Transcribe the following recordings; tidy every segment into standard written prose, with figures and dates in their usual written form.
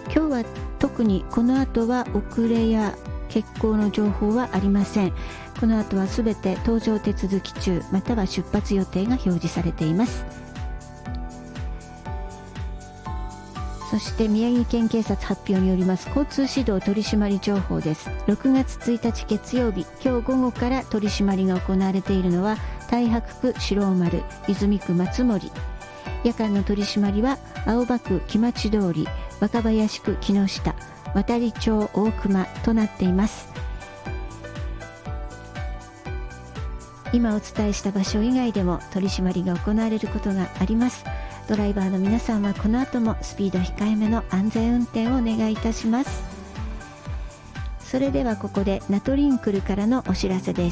今日は特にこの後は遅れや欠航の情報はありません。この後はすべて搭乗手続き中または出発予定が表示されています。そして宮城県警察発表によります交通指導取締り情報です。6月1日月曜日、今日午後から取り締まりが行われているのは太白区白丸、泉区松森。夜間の取り締まりは青葉区木町通り、若林区木下、渡町大熊となっています。今お伝えした場所以外でも取り締まりが行われることがあります。ドライバーの皆さんはこの後もスピード控えめの安全運転をお願いいたします。それではここでナトリンクルからのお知らせです。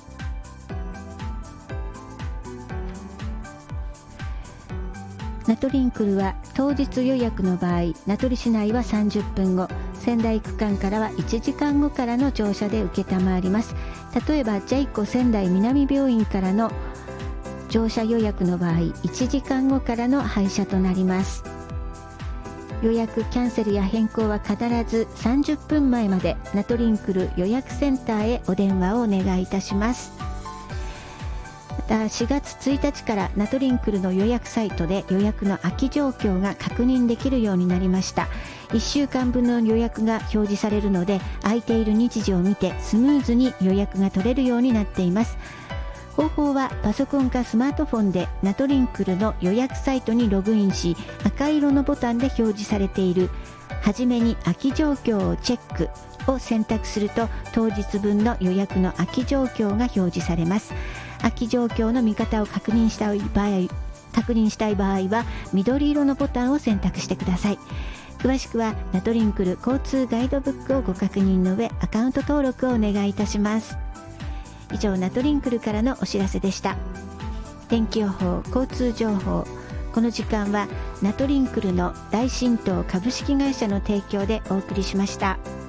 ナトリンクルは当日予約の場合、名取市内は30分後、仙台区間からは1時間後からの乗車で承ります。例えばジャイコ仙台南病院からの乗車予約の場合、1時間後からの配車となります。予約キャンセルや変更は必ず30分前までナトリンクル予約センターへお電話をお願いいたします。また4月1日からナトリンクルの予約サイトで予約の空き状況が確認できるようになりました。1週間分の予約が表示されるので、空いている日時を見てスムーズに予約が取れるようになっています。方法はパソコンかスマートフォンでナトリンクルの予約サイトにログインし、赤色のボタンで表示されているはじめに空き状況をチェックを選択すると、当日分の予約の空き状況が表示されます。空き状況の見方を確認したい場合は緑色のボタンを選択してください。詳しくはナトリンクル交通ガイドブックをご確認の上、アカウント登録をお願いいたします。以上、ナトリンクルからのお知らせでした。天気予報、交通情報、この時間はナトリンクルの大新東株式会社の提供でお送りしました。